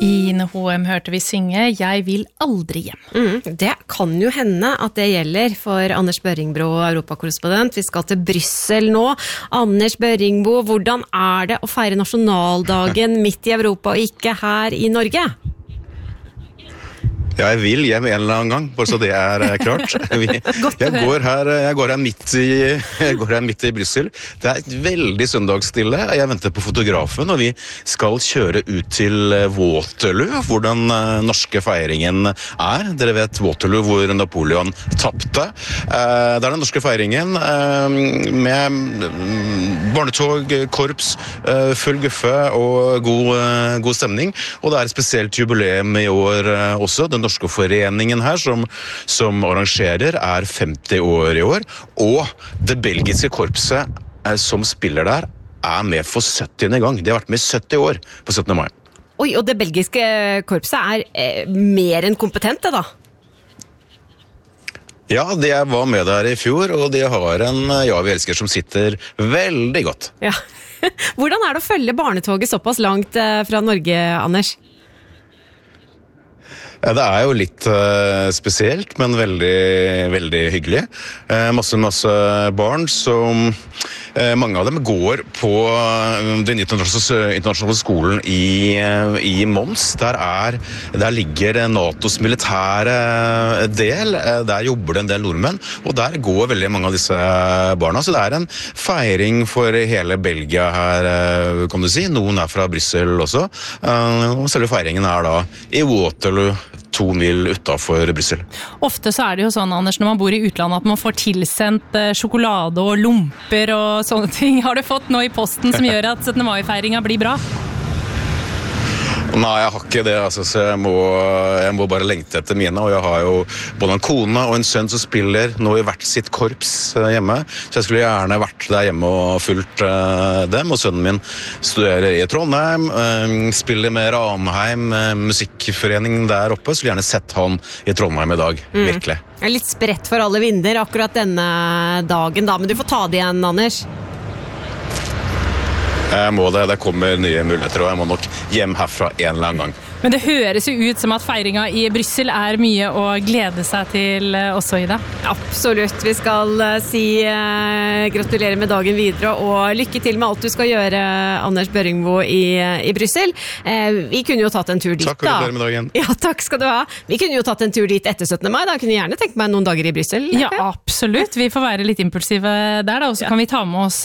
Ine H.M. hørte vi synge «Jeg vil aldri hjem». Det kan jo hende at det gjelder for Anders Børringbro, europakorrespondent. Vi skal til Bryssel nå. Anders Børringbo, hvordan det å feire nasjonaldagen midt i Europa og ikke her i Norge? Jeg vil hjem en eller annen gang, bare så det klart. Jeg går her midt i Bryssel. Det et veldig søndagsstille. Jeg venter på fotografen, og vi skal kjøre ut til Waterloo, hvor den norske feiringen Dere vet Waterloo, hvor Napoleon tappte. Det den norske feiringen med barnetog, korps, full guffe og god stemning. Og det et spesielt jubileum i år også. Den norske foreningen her som arrangerer 50 år i år, og det belgiske korpset som spiller der med for 70. gang. De har vært med i 70 år på 17. mai. Oi, og det belgiske korpset mer enn kompetente da? Ja, de var med der i fjor, og de har en Ja, vi elsker som sitter veldig godt. Ja. Hvordan det å følge barnetoget såpass langt fra Norge, Anders? Ja, det jo litt spesielt, men veldig, veldig hyggelig. Masse barn som mange av dem går på den internasjonale skolen i Mons. Der ligger NATOs militære del. Der jobber det en del nordmenn, og der går veldig mange av disse barna. Så det en feiring for hele Belgia her, kan du si. Noen fra Bryssel også. Og selve feiringen da i Waterloo, 2 mil utenfor Bryssel. Ofte så det jo sånn, Anders, når man bor i utlandet, at man får tilsendt sjokolade og lomper og sånne ting. Har du fått noe i posten som gjør at 17. mai-feiringen blir bra? Nei, jeg har ikke det, altså, så jeg må bare lengte etter mine, og jeg har jo både en kone og en sønn som spiller nå i hvert sitt korps hjemme, så jeg skulle gjerne vært der hjemme og fulgt dem, og sønnen min studerer i Trondheim, spiller med Ranheim, musikkforeningen der oppe, så skulle gjerne sett han i Trondheim i dag, virkelig. Det litt spredt for alle vinder akkurat denne dagen da, men du får ta det igjen, Anders. Jeg må det kommer nye muligheter, og jeg må nok hjem herfra en eller annen gang. Men det høres jo ut som at feiringen i Bryssel mye å glede seg til også i det. Absolutt. Vi skal si gratulerer med dagen videre, og lykke til med alt du skal gjøre, Anders Børringbo i Bryssel. Vi kunne jo tatt en tur dit da. Takk, og gratulerer med dagen. Ja, takk skal du ha. Vi kunne jo tatt en tur dit etter 17. mai, da kunne jeg gjerne tenkt meg noen dager i Bryssel. Ja, absolutt. Vi får være litt impulsive der da, og så kan vi ta med oss